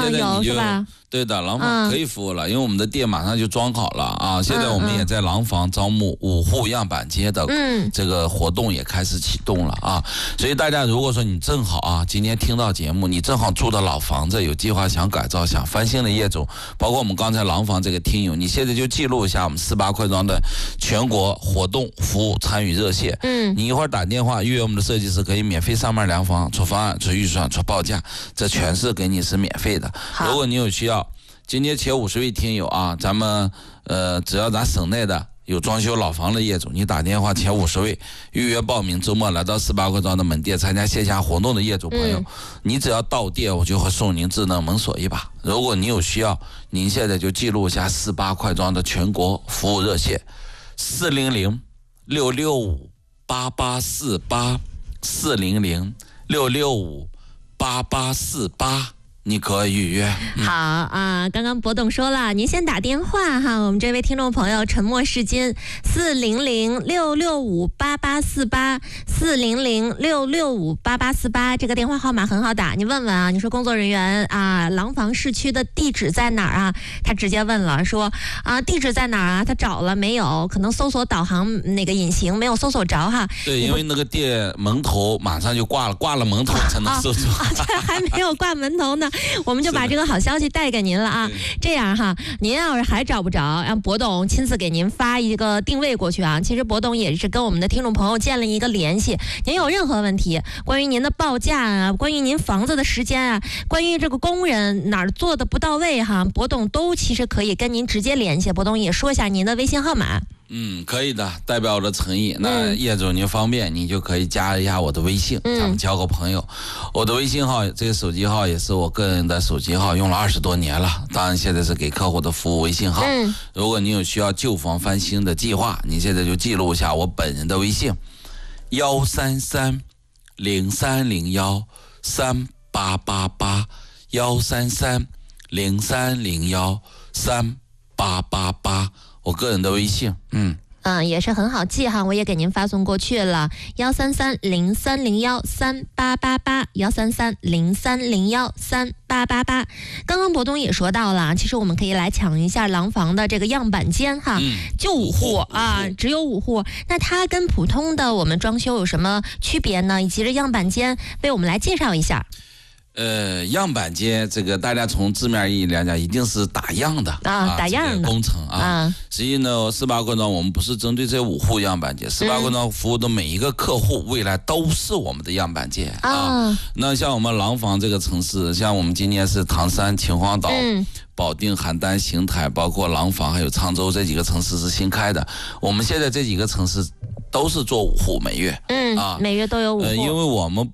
现在你就对的，廊坊可以服务了，因为我们的店马上就装好了啊。现在我们也在廊坊招募5户样板间的这个活动也开始启动了啊。所以大家如果说你正好啊，今天听到节目，你正好住的老房子有计划想改造、想翻新的业主，包括我们刚才廊坊这个听友，你现在就记录一下我们48块庄的全国活动服务参与热线。你一会儿打电话预约我们的设计师，可以免费上门量房、出方案、出预算、出报价，这全是给你是免费的。如果你有需要，今天前50位听友啊，咱们只要咱省内的有装修老房的业主，你打电话前50位预约报名，周末来到48块庄的门店参加线下活动的业主朋友，你只要到店，我就会送您智能门锁一把。如果你有需要，您现在就记录一下48块庄的全国服务热线400-665-8848，400-665-8848，你可以预约。 好啊，刚刚博董说了，您先打电话哈，我们这位听众朋友沉默是金，400-665-8848，400-665-8848，这个电话号码很好打，你问问啊，你说工作人员啊，廊坊市区的地址在哪儿啊？他直接问了，说啊地址在哪儿啊？他找了没有？可能搜索导航那个引擎没有搜索着哈。 对，因为那个店门头马上就挂了，挂了门头才能搜索。 这还没有挂门头呢。我们就把这个好消息带给您了啊！这样哈，您要是还找不着，让博董亲自给您发一个定位过去啊。其实博董也是跟我们的听众朋友建立一个联系，您有任何问题，关于您的报价啊，关于您房子的时间啊，关于这个工人哪儿做的不到位哈，博董都其实可以跟您直接联系。博董也说一下您的微信号码。 可以的，代表我的诚意。那业主您方便，你就可以加一下我的微信，咱们交个朋友。我的微信号，这个手机号也是我个人的手机号，用了20多年了。当然现在是给客户的服务微信号。如果你有需要旧房翻新的计划，你现在就记录一下我本人的微信133-0301-3888，133-0301-3888，我个人的微信。 也是很好记哈，我也给您发送过去了，133-0301-3888，133-0301-3888。刚刚博董也说到了，其实我们可以来抢一下廊坊的这个样板间哈，就5户啊，只有5户。那它跟普通的我们装修有什么区别呢？以及这样板间为我们来介绍一下。 样板间这个大家从字面意义来讲，一定是打样的打样的、 这个工程啊。实际呢，48块庄我们不是针对这5户样板间，48块庄服务的每一个客户，未来都是我们的样板间啊。那像我们廊坊这个城市，像我们今年是唐山、秦皇岛、保定、邯郸、邢台，包括廊坊还有沧州这几个城市是新开的。我们现在这几个城市都是做5户每月， 每月都有5户。 因为我们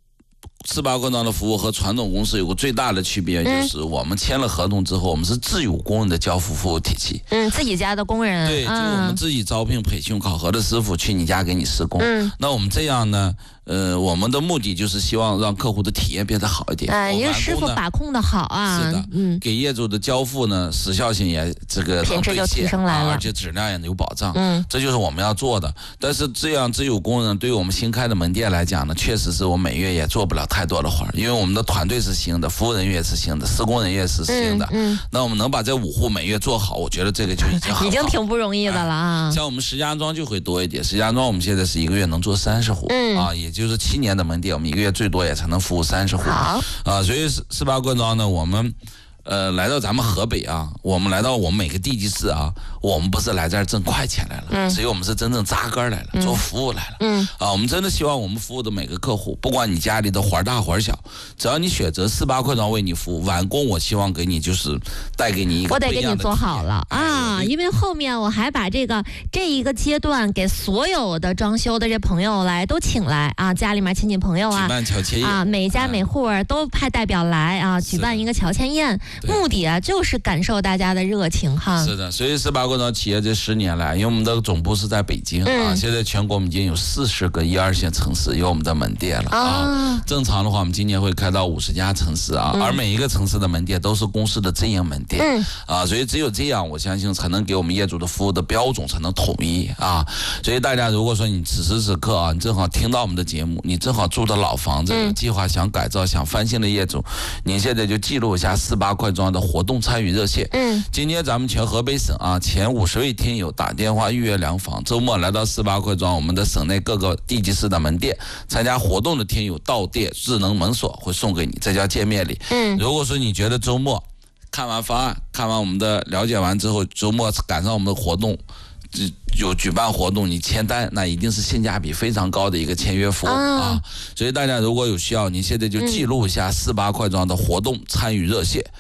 48块庄的服务和传统公司有个最大的区别，就是我们签了合同之后，我们是自有工人的交付服务体系。 自己家的工人。 对，就我们自己招聘、培训、考核的师傅去你家给你施工。那我们这样呢，我们的目的就是希望让客户的体验变得好一点。 因为师傅把控的好啊。 是的，给业主的交付呢，时效性也这个品质就提升来了， 而且质量也有保障。这就是我们要做的。但是这样自有工人对于我们新开的门店来讲呢，确实是我每月也做不了太多的活，因为我们的团队是新的，服务人员也是新的，施工人员是新的。那我们能把这5户每月做好，我觉得这个就已经很好， 已经挺不容易的了啊。 像我们石家庄就会多一点，石家庄我们现在是1个月能做30户也就是7年的门店，我们1个月最多也才能服务30户。所以48块庄呢，我们来到咱们河北啊，我们来到我们每个地级市啊，我们不是来这儿挣快钱来了，所以我们是真正扎根来了，做服务来了。我们真的希望我们服务的每个客户，不管你家里的活大活小，只要你选择48块庄为你服务，完工我希望给你就是带给你一个不一样的体验。 我得给你做好了啊，因为后面我还把这一个阶段给所有的装修的这朋友来都请来啊，家里面亲戚朋友啊， 举办乔迁宴每家每户都派代表来啊，举办一个乔迁宴。 目的啊就是感受大家的热情哈。 是的，所以18过庄企业这10年来，因为我们的总部是在北京啊，现在全国我们已经有40个1、2线城市有我们的门店了啊。正常的话，我们今年会开到50家城市啊，而每一个城市的门店都是公司的直营门店啊，所以只有这样，我相信才能给我们业主的服务的标准才能统一啊。所以大家如果说你此时此刻啊，你正好听到我们的节目，你正好住的老房子，有计划想改造、想翻新的业主，你现在就记录一下48块庄的活动参与热线。今天咱们全河北省啊，前50位听友打电话预约量房，周末来到48块庄我们的省内各个地级市的门店参加活动的听友，到店智能门锁会送给你，这叫见面礼。如果说你觉得周末看完方案，看完我们的了解完之后，周末赶上我们的活动，有举办活动，你签单，那一定是性价比非常高的一个签约服务啊。所以大家如果有需要，你现在就记录一下48块庄的活动参与热线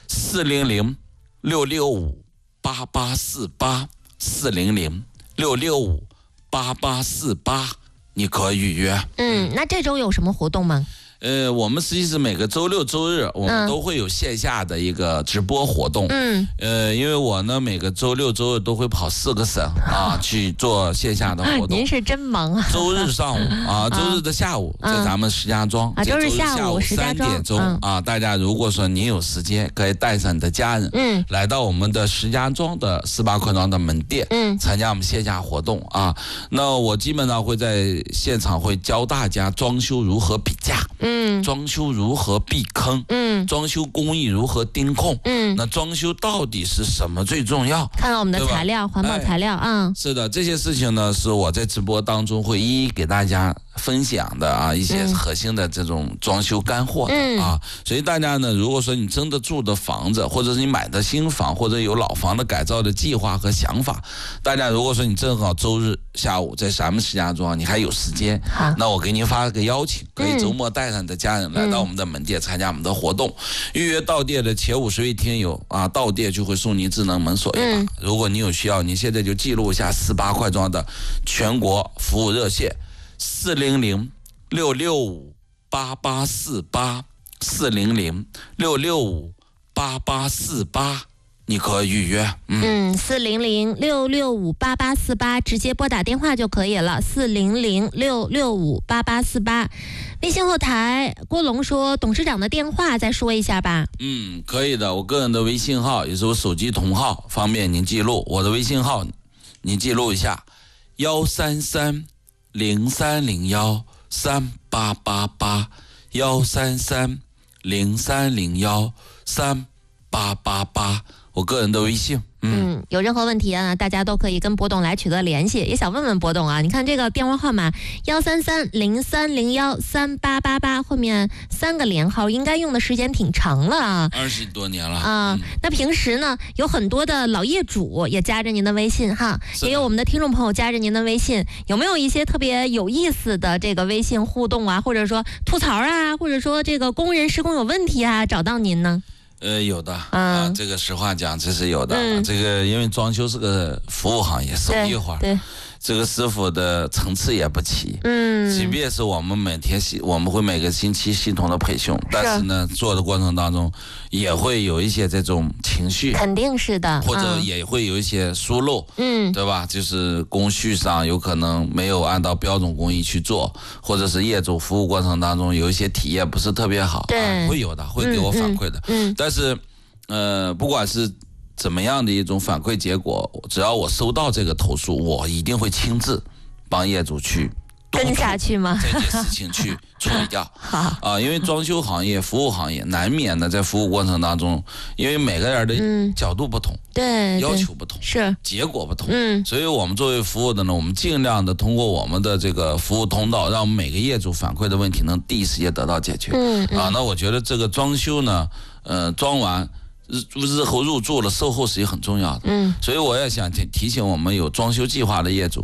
，400-665-8848，400-665-8848，你可以预约。 那这周有什么活动吗？ 我们实际是每个周六周日我们都会有线下的一个直播活动。因为我呢每个周六周日都会跑4个省啊去做线下的活动。 您是真忙啊！ 周日上午啊，周日的下午在咱们石家庄， 周日下午 3点钟啊，大家如果说您有时间，可以带上你的家人，来到我们的石家庄的18块庄的门店，参加我们线下活动啊。那我基本上会在现场会教大家装修如何比价。装修如何避坑？装修工艺如何盯控？那装修到底是什么最重要？ 看看我们的材料，环保材料啊。 是的，这些事情呢，是我在直播当中会一一给大家分享的啊，一些核心的这种装修干货的啊。所以大家呢，如果说你真的住的房子，或者是你买的新房，或者有老房的改造的计划和想法，大家如果说你正好周日下午在咱们石家庄，你还有时间，那我给您发个邀请，可以周末带上你的家人来到我们的门店参加我们的活动。预约到店的前50位听友啊，到店就会送您智能门锁一把。如果你有需要，你现在就记录一下18块庄的全国服务热线，400-665-8848，400-665-8848，你可以预约。 400-665-8848，直接拨打电话就可以了。400-665-8848。微信后台郭龙说董事长的电话再说一下吧。 可以的，我个人的微信号也是我手机同号，方便您记录。我的微信号您记录一下，133-0301-38881，133-0301-38881，我个人的微信。 有任何问题啊，大家都可以跟博董来取得联系。也想问问博董啊，你看这个电话号码133-0301-3888，后面3个连号，应该用的时间挺长了啊 ，20多年了啊。那平时呢，有很多的老业主也加着您的微信哈，也有我们的听众朋友加着您的微信，有没有一些特别有意思的这个微信互动啊，或者说吐槽啊，或者说这个工人施工有问题啊，找到您呢？ 有的啊，这个实话讲，这是有的。这个因为装修是个服务行业，手艺活，这个师傅的层次也不齐。即便是我们我们会每个星期系统的培训，但是呢，做的过程当中也会有一些这种情绪， 肯定是的， 或者也会有一些疏漏，对吧？就是工序上有可能没有按照标准工艺去做，或者是业主服务过程当中有一些体验不是特别好，会有的，会给我反馈的。但是，不管是怎么样的一种反馈结果，只要我收到这个投诉，我一定会亲自帮业主去跟下去吗？ 这件事情去处理掉。因为装修行业、服务行业难免的在服务过程当中，因为每个人的角度不同，要求不同， 是结果不同，所以我们作为服务的呢，我们尽量的通过我们的这个服务通道，让我们每个业主反馈的问题能第一时间得到解决。那我觉得这个装修呢，装完。日后入住了，售后是也很重要的。所以我也想提醒我们有装修计划的业主，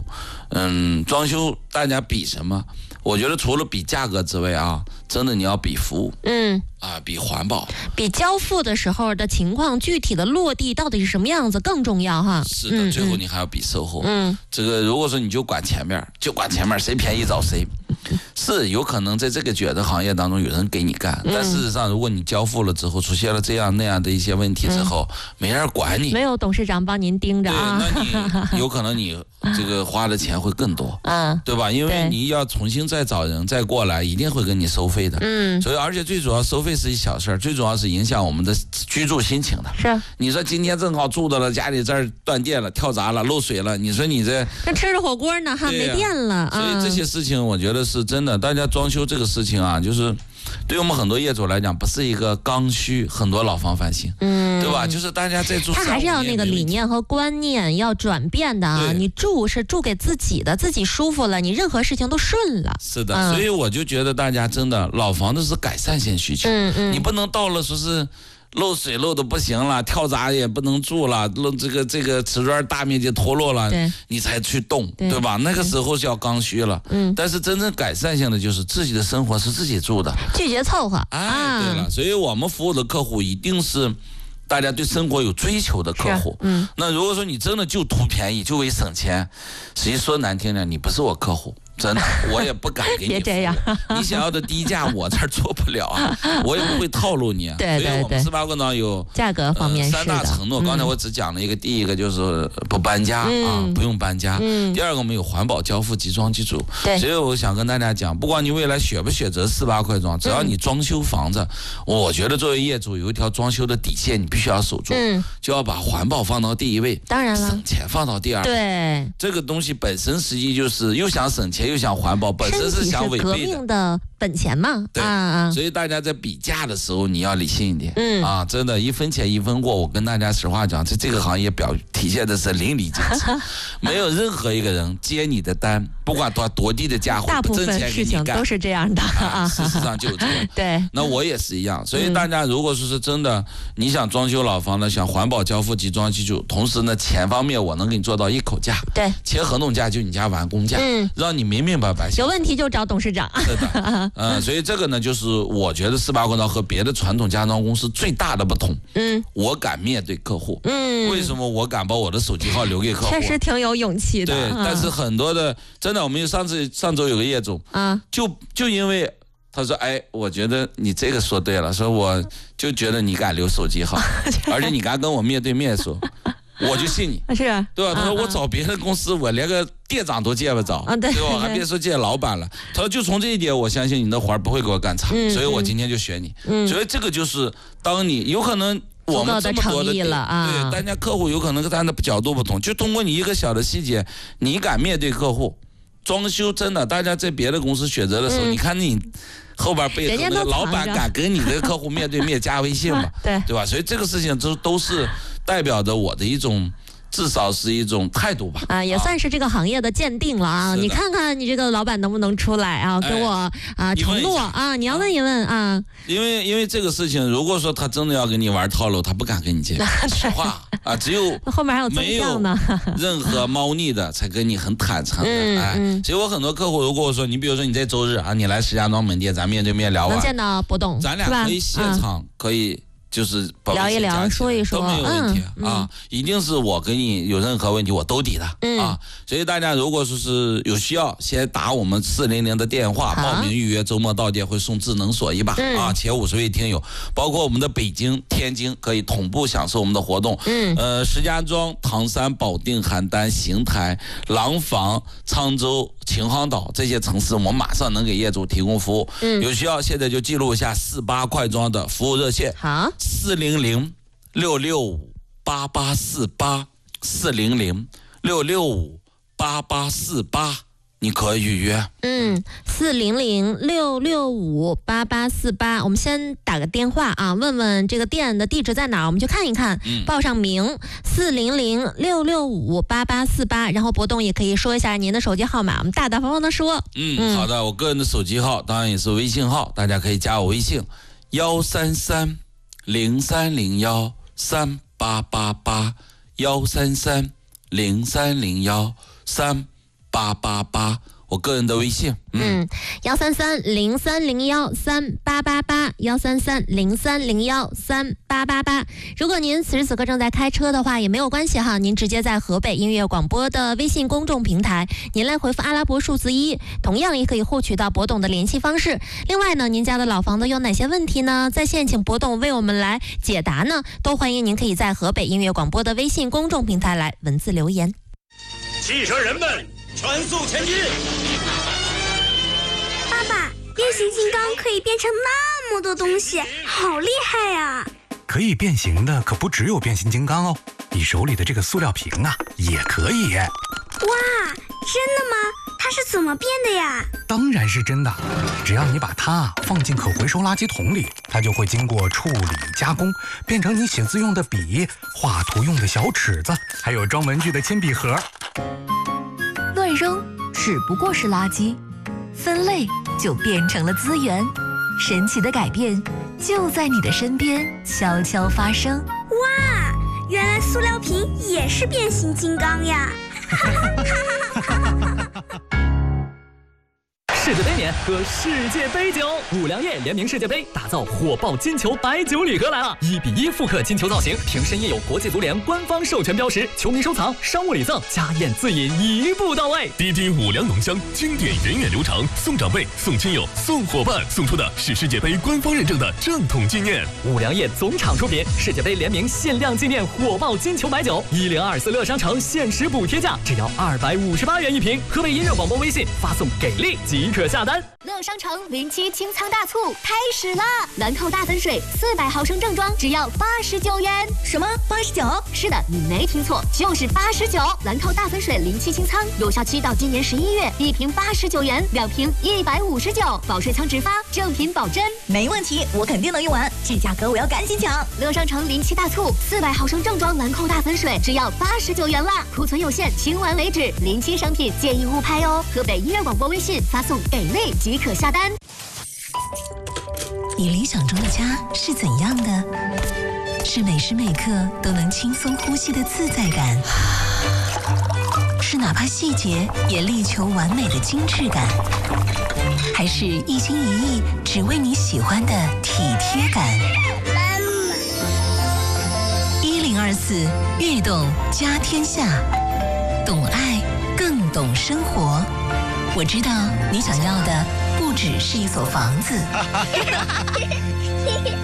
装修大家比什么？我觉得除了比价格之外啊，真的你要比服务，比环保， 比交付的时候的情况，具体的落地到底是什么样子更重要哈。 是的，最后你还要比售后。这个如果说你就管前面，谁便宜找谁，是有可能在这个卷的行业当中有人给你干，但事实上如果你交付了之后出现了这样那样的一些问题之后，没人管你， 没有董事长帮您盯着啊， 那你有可能你这个花的钱会更多，对吧？因为你要重新再找人再过来，一定会跟你收费的，所以而且最主要收费是一小事儿，最主要是影响我们的居住心情的。 是， 你说今天正好住到了家里这儿断电了、跳闸了、漏水了，你说你这吃着火锅呢哈，没电了， 所以这些事情我觉得是真的。大家装修这个事情啊，就是对我们很多业主来讲，不是一个刚需，很多老房翻新，对吧？就是大家在住， 他还是要那个理念和观念要转变的啊。你住是住给自己的，自己舒服了，你任何事情都顺了。 是的，所以我就觉得大家真的老房子是改善性需求，你不能到了说是漏水漏的不行了，跳闸也不能住了，这个瓷砖大面积脱落了，你才去动，对吧？那个时候是要刚需了，但是真正改善性的就是自己的生活是自己住的， 拒绝凑合。 对了，所以我们服务的客户一定是大家对生活有追求的客户。那如果说你真的就图便宜，就为省钱，实际说难听点，你不是我客户。真的，我也不敢给你。 别这样， 你想要的低价，我这儿做不了啊，我也不会套路你啊。 对， 所以我们18馆长有价格方面 3大承诺。刚才我只讲了一个，第一个就是不搬家不用搬家。第二个我们有环保交付即装即住。 对， 所以我想跟大家讲，不管你未来选不选择18块庄，只要你装修房子，我觉得作为业主有一条装修的底线，你必须要守住，就要把环保放到第一位， 当然了， 省钱放到第二位。 对， 这个东西本身实际就是又想省钱又想环保，本身是想违背的。 革命的本钱嘛， 对，所以大家在比价的时候你要理性一点，真的1分钱1分货。我跟大家实话讲，这个行业体现的是淋漓尽致，没有任何一个人接你的单，不管多低的价， 大部分事情都是这样的事实上就这样。 对， 那我也是一样。所以大家如果说是真的，你想装修老房呢，想环保交付即装即住，同时呢钱方面我能给你做到一口价， 对， 签合同价就你家完工价，让你明白。 有问题就找董事长。 是的，所以这个呢，就是我觉得18馆长和别的传统家装公司最大的不同。我敢面对客户。为什么我敢把我的手机号留给客户？ 确实挺有勇气的。 对，但是很多的真的，我们上周有个业主就因为他说，我觉得你这个说对了，说我就觉得你敢留手机号，而且你敢跟我面对面说。我就信你， 是， 对吧？他说我找别的公司，我连个店长都见不着，对吧？还别说见老板了。他说就从这一点，我相信你的活不会给我干差，所以我今天就选你。所以这个就是当你有可能我们这么多的对， 大家客户有可能跟他的角度不同，就通过你一个小的细节，你敢面对客户，装修真的，大家在别的公司选择的时候，你看你。后边背后的老板敢跟你的客户面对面加微信嘛？对吧？所以这个事情都是代表着我的一种，至少是一种态度吧。 也算是这个行业的鉴定了啊。你看看你这个老板能不能出来啊，跟我承诺啊，你要问一问啊。 因为这个事情，如果说他真的要跟你玩套路，他不敢跟你见面。实话只有后面还有增项呢， 任何猫腻的才跟你很坦诚的。所以我很多客户，如果说你比如说你在周日你来石家庄门店，咱面对面聊完， 能见到博董， 咱俩可以现场可以。就是聊一聊，说一说都没有问题一定是我跟你有任何问题我都抵的所以大家如果说是有需要，先打我们400的电话报名预约，周末到店会送智能锁一把前50位听友，包括我们的北京、天津可以同步享受我们的活动。石家庄、唐山、保定、邯郸、邢台、廊坊、沧州、秦皇岛这些城市，我们马上能给业主提供服务。有需要现在就记录一下18块庄的服务热线。 好。 400-665-8848，400-665-8848，你可以预约。 400-665-8848，我们先打个电话问问这个店的地址在哪儿，我们去看一看，报上名。400-665-8848，然后博董也可以说一下您的手机号码，我们大大方方的说。 好的，我个人的手机号当然也是微信号，大家可以加我微信133-0301-3888，133-0301-3888。 888，我个人的微信。 133-0301-3888，133-0301-3888。如果您此时此刻正在开车的话，也没有关系哈，您直接在河北音乐广播的微信公众平台，您来回复阿拉伯数字1，同样也可以获取到博董的联系方式。另外呢，您家的老房子有哪些问题呢？在线请博董为我们来解答呢，都欢迎您可以在河北音乐广播的微信公众平台来文字留言。 汽车人们，全速前进！ 爸爸，变形金刚可以变成那么多东西，好厉害呀！ 可以变形的可不只有变形金刚哦，你手里的这个塑料瓶啊，也可以。 哇，真的吗？它是怎么变的呀？ 当然是真的，只要你把它放进可回收垃圾桶里，它就会经过处理加工，变成你写字用的笔、画图用的小尺子，还有装文具的铅笔盒。 乱扔只不过是垃圾，分类就变成了资源。神奇的改变就在你的身边悄悄发生。 哇，原来塑料瓶也是变形金刚呀！ 世界杯年喝世界杯酒，五粮液联名世界杯，打造火爆金球白酒礼盒来了！1:1复刻金球造型，瓶身印有国际足联官方授权标识，球迷收藏、商务礼赠、家宴自饮一步到位。 滴滴五粮浓香，经典源远流长，送长辈、送亲友、送伙伴，送出的是世界杯官方认证的正统纪念。 五粮液总厂出品，世界杯联名限量纪念火爆金球白酒，1024乐商城限时补贴价，只要258元一瓶。河北音乐广播微信发送给力即可下单。 乐商城07清仓大促开始了，兰蔻大粉水400毫升正装只要89元。 什么89？ 是的，你没听错，就是89。兰蔻大粉水07清仓，有效期到今年11月，一瓶89元，2瓶159，保税仓直发，正品保真。 没问题，我肯定能用完，这价格我要赶紧抢。 乐商城07大促，400毫升正装兰蔻大粉水只要89元啦，库存有限，清完为止。07商品建议勿拍哦。河北音乐广播微信发送给力即可下单。 你理想中的家是怎样的？是每时每刻都能轻松呼吸的自在感，是哪怕细节也力求完美的精致感，还是一心一意只为你喜欢的体贴感？1024悦动家天下，懂爱更懂生活。我知道你想要的不只是一所房子。